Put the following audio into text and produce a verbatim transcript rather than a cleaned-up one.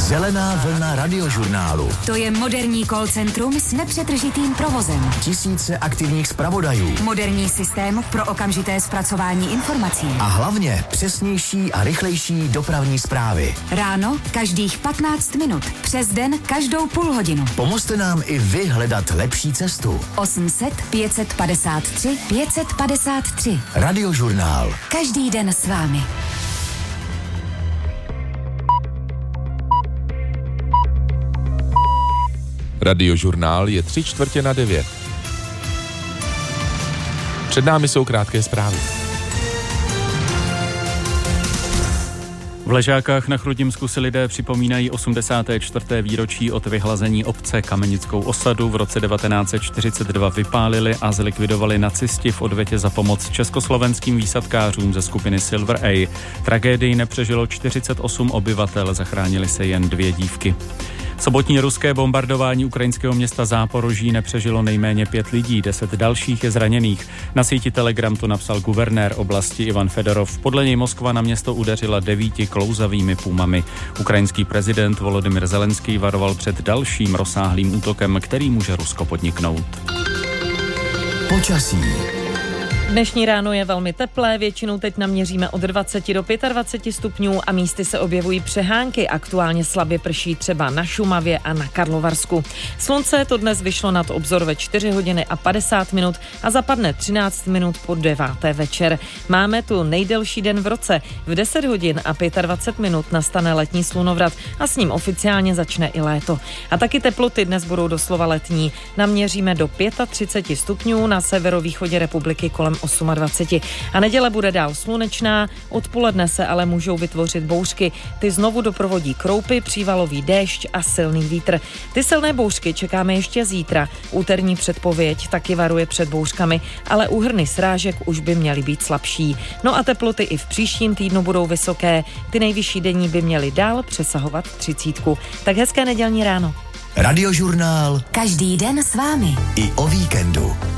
Zelená vlna radiožurnálu. To je moderní call centrum s nepřetržitým provozem. Tisíce aktivních zpravodajů. Moderní systém pro okamžité zpracování informací. A hlavně přesnější a rychlejší dopravní zprávy. Ráno každých patnáct minut. Přes den každou půl hodinu. Pomozte nám i vy hledat lepší cestu. osm set pět padesát tři pět set padesát tři. Radiožurnál. Každý den s vámi. Radiožurnál je tři čtvrtě na devět. Před námi jsou krátké zprávy. V Ležákách na Chrudimsku si lidé připomínají osmdesáté čtvrté výročí od vyhlazení obce. Kamenickou osadu v roce devatenáct set čtyřicet dva vypálili a zlikvidovali nacisti v odvětě za pomoc československým výsadkářům ze skupiny Silver A. Tragédii nepřežilo čtyřicet osm obyvatel, zachránili se jen dvě dívky. Sobotní ruské bombardování ukrajinského města Záporoží nepřežilo nejméně pět lidí, deset dalších je zraněných. Na síti Telegram to napsal guvernér oblasti Ivan Fedorov. Podle něj Moskva na město udeřila devíti klouzavými pumami. Ukrajinský prezident Volodymyr Zelenský varoval před dalším rozsáhlým útokem, který může Rusko podniknout. Počasí. Dnešní ráno je velmi teplé, většinou teď naměříme od dvacet do dvaceti pěti stupňů a místy se objevují přehánky. Aktuálně slabě prší třeba na Šumavě a na Karlovarsku. Slunce to dnes vyšlo nad obzor ve čtyři hodiny a padesát minut a zapadne třináct minut po deváté večer. Máme tu nejdelší den v roce. V deset hodin a dvacet pět minut nastane letní slunovrat a s ním oficiálně začne i léto. A taky teploty dnes budou doslova letní. Naměříme do třiceti pěti stupňů, na severovýchodě republiky kolem dvacet osm. A neděle bude dál slunečná, odpoledne se ale můžou vytvořit bouřky. Ty znovu doprovodí kroupy, přívalový déšť a silný vítr. Ty silné bouřky čekáme ještě zítra. Úterní předpověď taky varuje před bouřkami, ale úhrny srážek už by měly být slabší. No a teploty i v příštím týdnu budou vysoké. Ty nejvyšší denní by měly dál přesahovat třicítku. Tak hezké nedělní ráno. Radiožurnál. Každý den s vámi. I o víkendu.